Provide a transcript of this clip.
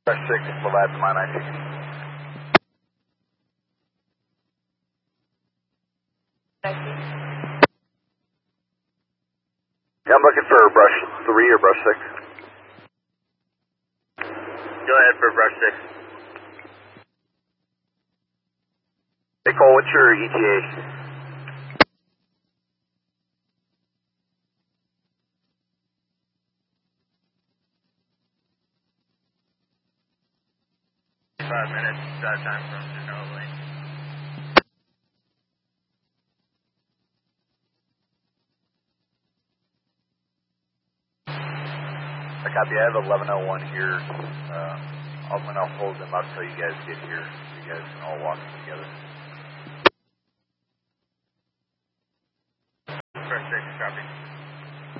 Brush 6, Levad, mine, I see. Yeah, I'm looking for brush 3 or brush 6. Go ahead for brush 6. Hey Cole, what's your ETA? Minutes time from Genoa Lane. I copy. I have 1101 here. I'll hold them up till you guys get here. You guys can all walk together.